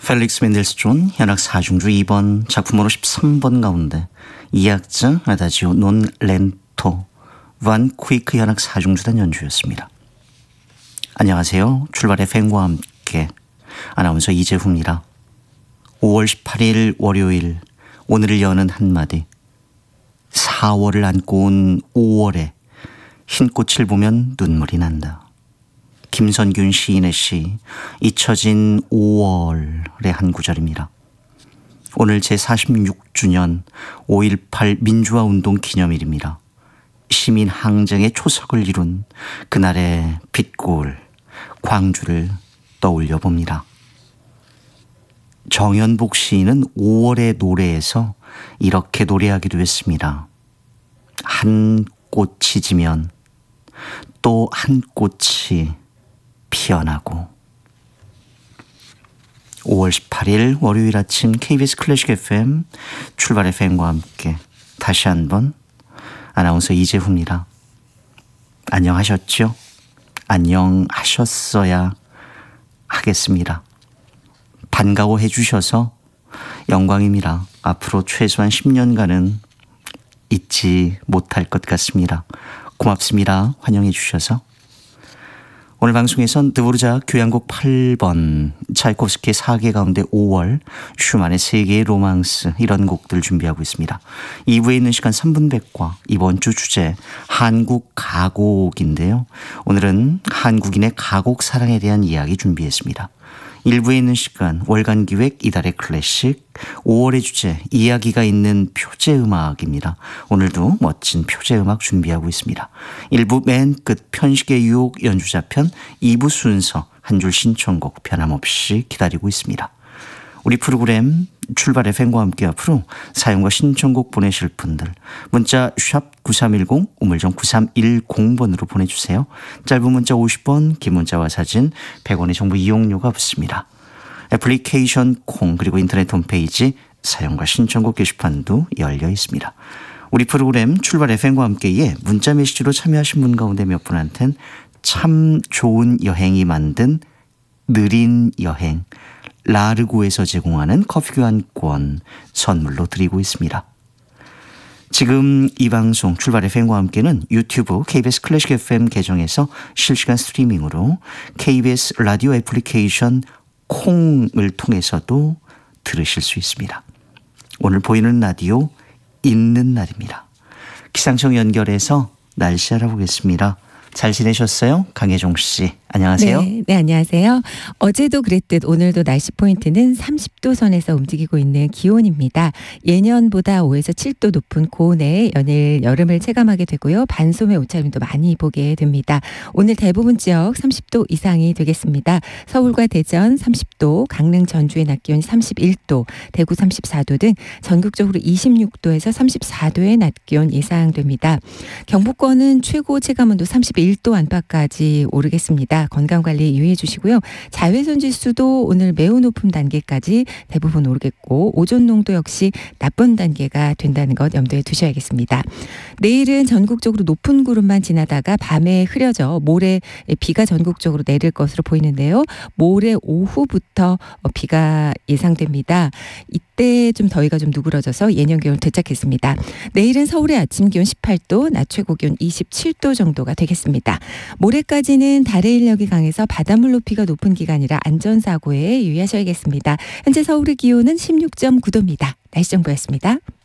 펠릭스 멘델스 존 현악 4중주 2번 작품으로 13번 가운데 2악장 아다지오 논 렌토 반 퀴크 현악 4중주단 연주였습니다. 안녕하세요. 출발의 팬과 함께 아나운서 이재훈입니다. 5월 18일 월요일 오늘을 여는 한마디 4월을 안고 온 5월에 흰 꽃을 보면 눈물이 난다. 김선균 시인의 시 잊혀진 5월의 한 구절입니다. 오늘 제46주년 5.18 민주화운동 기념일입니다. 시민 항쟁의 초석을 이룬 그날의 빛골 광주를 떠올려 봅니다. 정연복 시인은 5월의 노래에서 이렇게 노래하기도 했습니다. 한 꽃이 지면 또 한 꽃이 피어나고. 5월 18일 월요일 아침 KBS 클래식 FM 출발 FM과 함께 다시 한번 아나운서 이재훈입니다. 안녕하셨죠? 안녕하셨어야 하겠습니다. 반가워해 주셔서 영광입니다. 앞으로 최소한 10년간은 잊지 못할 것 같습니다. 고맙습니다. 환영해 주셔서. 오늘 방송에선 드보르자 교향곡 8번, 차이코프스키의 4개 가운데 5월, 슈만의 3개의 로망스 이런 곡들 준비하고 있습니다. 2부에 있는 시간 3분 백과 이번 주 주제 한국 가곡인데요. 오늘은 한국인의 가곡 사랑에 대한 이야기 준비했습니다. 1부에 있는 시간 월간 기획 이달의 클래식 5월의 주제 이야기가 있는 표제음악입니다. 오늘도 멋진 표제음악 준비하고 있습니다. 1부 맨 끝 편식의 유혹 연주자편 2부 순서 한 줄 신청곡 변함없이 기다리고 있습니다. 우리 프로그램 출발 FM과 함께 앞으로 사연과 신청곡 보내실 분들 문자 샵 9310 우물정 9310번으로 보내주세요. 짧은 문자 50원, 긴 문자와 사진 100원의 정보 이용료가 붙습니다. 애플리케이션 콩 그리고 인터넷 홈페이지 사연과 신청곡 게시판도 열려 있습니다. 우리 프로그램 출발 FM과 함께에 문자 메시지로 참여하신 분 가운데 몇 분한텐 참 좋은 여행이 만든 느린 여행 라르고에서 제공하는 커피 교환권 선물로 드리고 있습니다. 지금 이 방송 출발 FM과 함께는 유튜브 KBS 클래식 FM 계정에서 실시간 스트리밍으로 KBS 라디오 애플리케이션 콩을 통해서도 들으실 수 있습니다. 오늘 보이는 라디오 있는 날입니다. 기상청 연결해서 날씨 알아보겠습니다. 잘 지내셨어요? 강혜종 씨. 안녕하세요. 네, 안녕하세요. 어제도 그랬듯 오늘도 날씨 포인트는 30도 선에서 움직이고 있는 기온입니다. 예년보다 5에서 7도 높은 고온에 연일 여름을 체감하게 되고요. 반소매 옷차림도 많이 보게 됩니다. 오늘 대부분 지역 30도 이상이 되겠습니다. 서울과 대전 30도, 강릉 전주의 낮 기온 31도, 대구 34도 등 전국적으로 26도에서 34도의 낮 기온 예상됩니다. 경북권은 최고 체감온도 31도 안팎까지 오르겠습니다. 건강관리 유의해 주시고요. 자외선 지수도 오늘 매우 높은 단계까지 대부분 오르겠고 오존 농도 역시 나쁜 단계가 된다는 것 염두에 두셔야겠습니다. 내일은 전국적으로 높은 구름만 지나다가 밤에 흐려져 모레 비가 전국적으로 내릴 것으로 보이는데요. 모레 오후부터 비가 예상됩니다. 이때 좀 더위가 좀 누그러져서 예년 기온을 되찾겠습니다. 내일은 서울의 아침 기온 18도, 낮 최고 기온 27도 정도가 되겠습니다. 모레까지는 달의 인력이 강해서 바닷물 높이가 높은 기간이라 안전사고에 유의하셔야겠습니다. 현재 서울의 기온은 16.9도입니다. 날씨 정보였습니다.